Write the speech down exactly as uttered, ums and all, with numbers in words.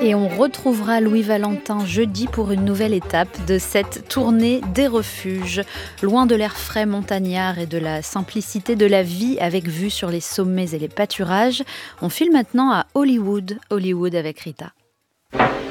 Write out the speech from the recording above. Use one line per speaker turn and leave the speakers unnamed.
Et on retrouvera Louis Valentin jeudi pour une nouvelle étape de cette tournée des refuges. Loin de l'air frais montagnard et de la simplicité de la vie avec vue sur les sommets et les pâturages, on file maintenant à Hollywood, Hollywood avec Rita.